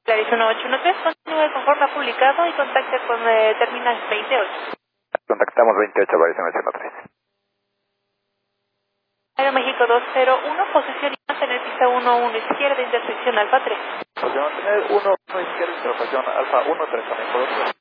Claris 1813, continúe conforme ha publicado y contacte con terminal 28. Contactamos 28, Claris 1813. Aeroméxico 201, posición y mantener pista 11 izquierda, intersección Alfa 3. Posición mantener 1 izquierda, intersección Alfa 13,